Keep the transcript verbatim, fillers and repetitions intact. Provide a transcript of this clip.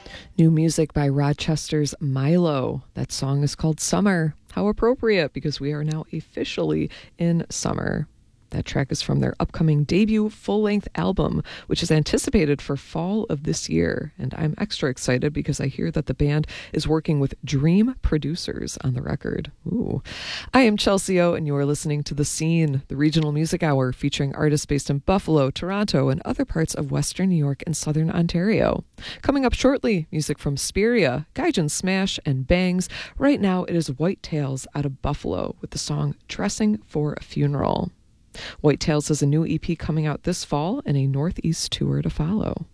New music by Rochester's Milo. That song is called Summer. How appropriate, because we are now officially in summer. That track is from their upcoming debut full-length album, which is anticipated for fall of this year. And I'm extra excited because I hear that the band is working with Dream producers on the record. Ooh. I am Chelsea O, and you're listening to The Scene, the regional music hour featuring artists based in Buffalo, Toronto, and other parts of Western New York and Southern Ontario. Coming up shortly, music from Spiria, Gaijin Smash, and Bangs. Right now, it is White Tails out of Buffalo with the song Dressing for a Funeral. White Tails has a new E P coming out this fall and a Northeast tour to follow.